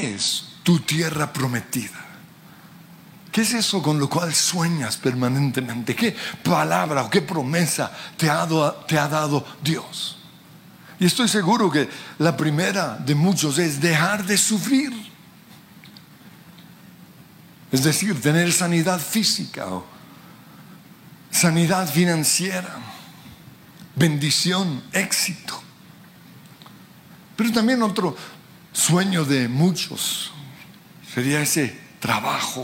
¿qué es tu tierra prometida? ¿Qué es eso con lo cual sueñas permanentemente? ¿Qué palabra o qué promesa te ha dado Dios? Y estoy seguro que la primera de muchos es dejar de sufrir. Es decir, tener sanidad física o sanidad financiera, bendición, éxito. Pero también otro sueño de muchos sería ese trabajo